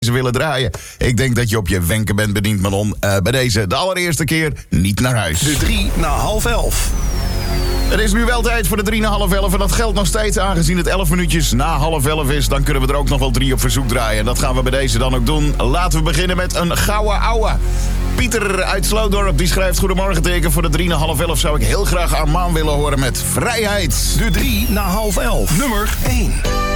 ze willen draaien. Ik denk dat je op je wenken bent bediend, Manon. Bij deze de allereerste keer niet naar huis. De 3 na half 11. Het is nu wel tijd voor de 3 na half 11 en dat geldt nog steeds aangezien het 11 minuutjes na half 11 is. Dan kunnen we er ook nog wel 3 op verzoek draaien. En dat gaan we bij deze dan ook doen. Laten we beginnen met een gouden ouwe. Pieter uit Sloodorp die schrijft: goedemorgen teken. Voor de 3 na half 11 zou ik heel graag Armaan willen horen met Vrijheid. De 3 na half 11. Nummer 1.